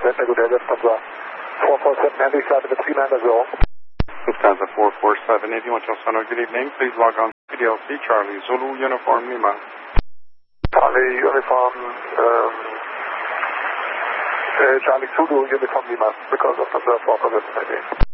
Cessna, good day, Lufthansa 447 Henry, start the 390. Lufthansa 447, 81 Cessna, good evening. Please log on to PDLC Charlie Zulu Uniform Lima. Charlie Uniform, Charlie Zulu Uniform Lima, because of the 447 Henry.